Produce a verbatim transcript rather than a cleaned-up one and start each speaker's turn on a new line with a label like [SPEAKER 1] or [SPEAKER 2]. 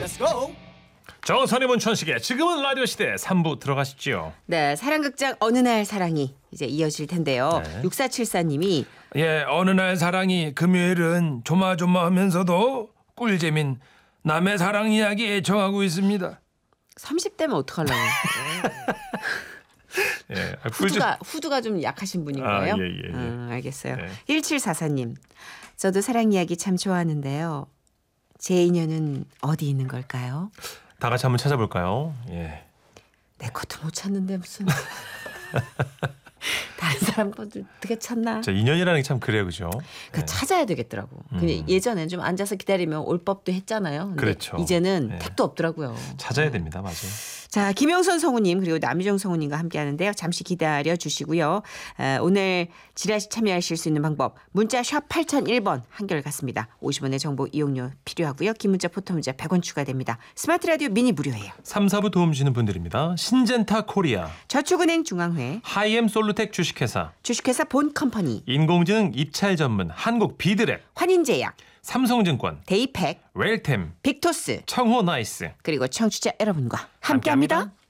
[SPEAKER 1] Let's go.
[SPEAKER 2] 정선이 문천식의 지금은 라디오 시대 삼 부 들어가시죠.
[SPEAKER 3] 네, 사랑극장 어느 날 사랑이 이제 이어질 텐데요.
[SPEAKER 2] 네.
[SPEAKER 3] 육사칠사님이
[SPEAKER 4] 예, 어느 날 사랑이 금요일은 조마조마하면서도 꿀잼인 남의 사랑 이야기에 정하고 있습니다.
[SPEAKER 3] 삼십 대면 어떡하려고.
[SPEAKER 2] 예, 아, 꿀잼-
[SPEAKER 3] 후두가, 후두가 좀 약하신 분인
[SPEAKER 2] 아,
[SPEAKER 3] 거예요?
[SPEAKER 2] 예, 예, 예.
[SPEAKER 3] 음, 알겠어요.
[SPEAKER 2] 네.
[SPEAKER 3] 일칠사사님, 저도 사랑 이야기 참 좋아하는데요. 제 인연은 어디 있는 걸까요?
[SPEAKER 2] 다 같이 한번 찾아볼까요? 예.
[SPEAKER 3] 내 것도 못 찾는데 무슨. 다른 사람 것도 어떻게 찾나?
[SPEAKER 2] 자, 인연이라는 게 참 그래요, 그죠?
[SPEAKER 3] 그
[SPEAKER 2] 예.
[SPEAKER 3] 찾아야 되겠더라고.
[SPEAKER 2] 음.
[SPEAKER 3] 근데 예전엔 좀 앉아서 기다리면 올 법도 했잖아요. 근데
[SPEAKER 2] 그렇죠.
[SPEAKER 3] 이제는
[SPEAKER 2] 네.
[SPEAKER 3] 택도 없더라고요.
[SPEAKER 2] 찾아야 됩니다, 맞아요.
[SPEAKER 3] 자, 김영선 성우님 그리고 남유정 성우님과 함께하는데요. 잠시 기다려 주시고요. 아, 오늘 지라시 참여하실 수 있는 방법 문자 샵 팔공공일 번 한결같습니다. 오십 원의 정보 이용료 필요하고요. 긴 문자 포토 문자 백 원 추가됩니다. 스마트 라디오 미니 무료예요.
[SPEAKER 2] 삼, 사 부 도움 주시는 분들입니다. 신젠타 코리아,
[SPEAKER 3] 저축은행 중앙회,
[SPEAKER 2] 하이엠 솔루텍 주식회사,
[SPEAKER 3] 주식회사 본컴퍼니,
[SPEAKER 2] 인공지능 입찰 전문 한국 비드랩,
[SPEAKER 3] 환인제약,
[SPEAKER 2] 삼성증권,
[SPEAKER 3] 데이팩,
[SPEAKER 2] 웰템,
[SPEAKER 3] 빅토스
[SPEAKER 2] 청호 나이스.
[SPEAKER 3] 그리고 청취자 여러분과 함께합니다.
[SPEAKER 2] 함께합니다.